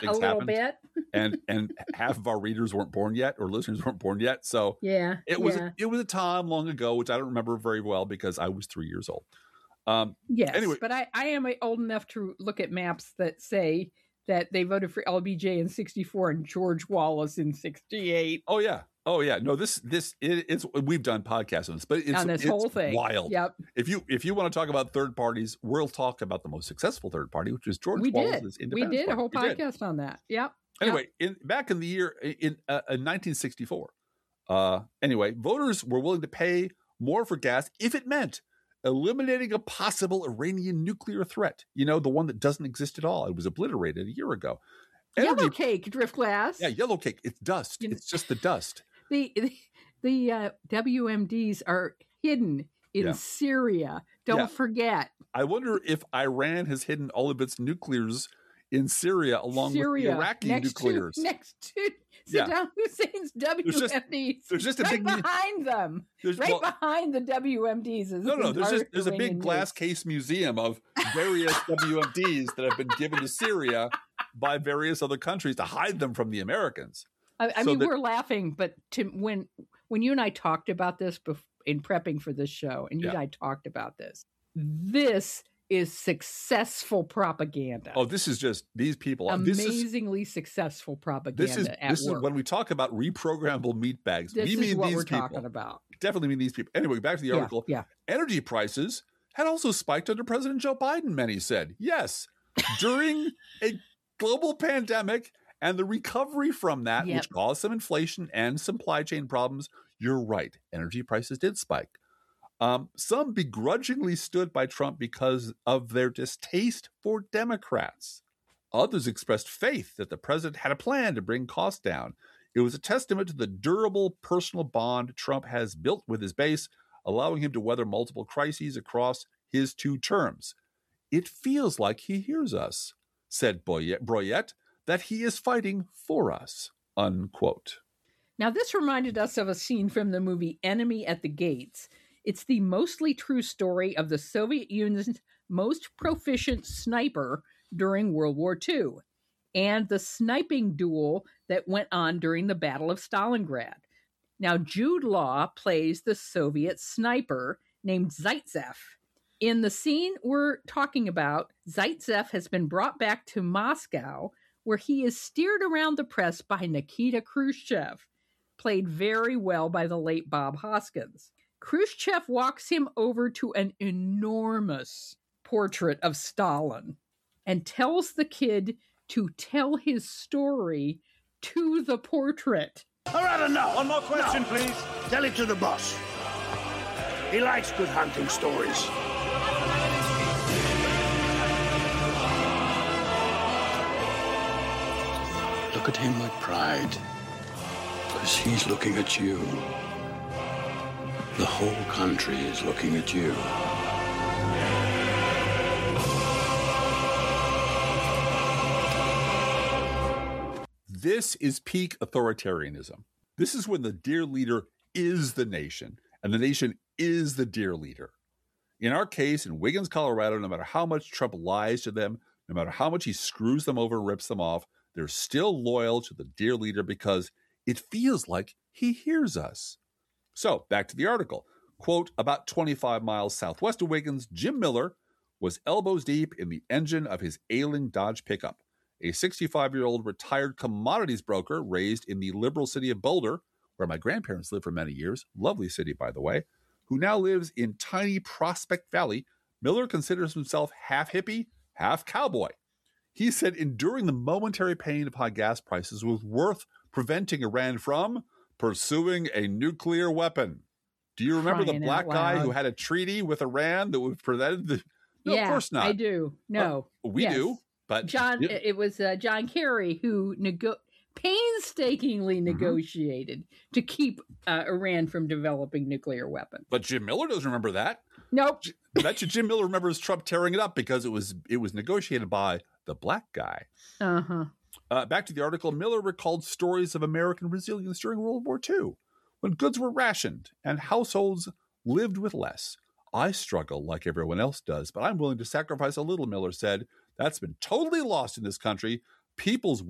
things a little happened. bit. and half of our readers weren't born yet, or listeners weren't born yet. So it was a time long ago, which I don't remember very well because I was 3 years old. Yes, anyway, but I am old enough to look at maps that say that they voted for LBJ in 64 and George Wallace in 68. Oh yeah. No, it's we've done podcasts on this, but it's on this whole thing. Wild. Yep. If you want to talk about third parties, we'll talk about the most successful third party, which is George Wallace's Independence We did Party. a whole podcast on that. Yep. Anyway, back in the year in 1964, voters were willing to pay more for gas if it meant eliminating a possible Iranian nuclear threat. You know, the one that doesn't exist at all. It was obliterated a year ago. Yellow cake, Driftglass. Yeah, yellow cake. It's dust. It's just the dust. The WMDs are hidden in Syria. Don't forget. I wonder if Iran has hidden all of its nuclears in Syria along with the Iraqi nuclears. Next to Saddam Hussein's WMDs. There's just a big behind them. Behind the WMDs. There's a big glass case museum of various WMDs that have been given to Syria by various other countries to hide them from the Americans. I mean, we're laughing, but when you and I talked about this in prepping for this show, and you and I talked about this is successful propaganda. Oh, this is just these people. Amazingly successful propaganda. This is when we talk about reprogrammable meat bags. This is what we're talking about. Definitely mean these people. Anyway, back to the article. Yeah. Energy prices had also spiked under President Joe Biden, many said. Yes, during a global pandemic and the recovery from that, which caused some inflation and supply chain problems. You're right. Energy prices did spike. Some begrudgingly stood by Trump because of their distaste for Democrats. Others expressed faith that the president had a plan to bring costs down. It was a testament to the durable personal bond Trump has built with his base, allowing him to weather multiple crises across his 2 terms. It feels like he hears us, said Broyette, that he is fighting for us, unquote. Now, this reminded us of a scene from the movie Enemy at the Gates. It's the mostly true story of the Soviet Union's most proficient sniper during World War II and the sniping duel that went on during the Battle of Stalingrad. Now, Jude Law plays the Soviet sniper named Zaitsev. In the scene we're talking about, Zaitsev has been brought back to Moscow, where he is steered around the press by Nikita Khrushchev, played very well by the late Bob Hoskins. Khrushchev walks him over to an enormous portrait of Stalin and tells the kid to tell his story to the portrait. All right, enough. One more question, please. Tell it to the boss. He likes good hunting stories. Look at him with pride, because he's looking at you. The whole country is looking at you. This is peak authoritarianism. This is when the dear leader is the nation, and the nation is the dear leader. In our case, in Wiggins, Colorado, no matter how much Trump lies to them, no matter how much he screws them over and rips them off, they're still loyal to the dear leader because it feels like he hears us. So, back to the article. Quote, about 25 miles southwest of Wiggins, Jim Miller was elbows deep in the engine of his ailing Dodge pickup. A 65-year-old retired commodities broker raised in the liberal city of Boulder, where my grandparents lived for many years, lovely city, by the way, who now lives in tiny Prospect Valley. Miller considers himself half hippie, half cowboy. He said enduring the momentary pain of high gas prices was worth preventing Iran from pursuing a nuclear weapon. Do you remember the black guy who had a treaty with Iran that would prevent the... No, yeah, of course not. I do. No. We do, but... It was John Kerry who painstakingly negotiated to keep Iran from developing nuclear weapons. But Jim Miller doesn't remember that. Nope. I bet you Jim Miller remembers Trump tearing it up because it was negotiated by the black guy. Uh-huh. Back to the article, Miller recalled stories of American resilience during World War II, when goods were rationed and households lived with less. I struggle like everyone else does, but I'm willing to sacrifice a little, Miller said. That's been totally lost in this country. People's